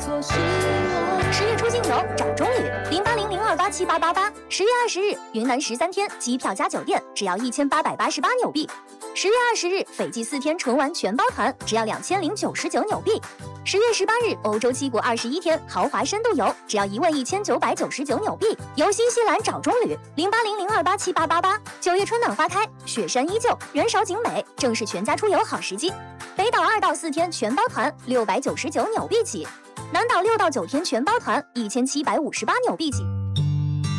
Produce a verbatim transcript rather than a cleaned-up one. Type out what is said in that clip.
十月出境游找中旅，零八零零二八七八八八。十月二十日，云南十三天机票加酒店只要一千八百八十八纽币。十月二十日，斐济四天纯玩全包团只要两千零九十九纽币。十月十八日，欧洲七国二十一天豪华深度游只要一万一千九百九十九纽币。游新西兰找中旅，零八零零二八七八八八。九月春暖花开，雪山依旧，人少景美，正是全家出游好时机。北岛二到四天全包团六百九十九纽币起，南岛六到九天全包团一千七百五十八纽币起。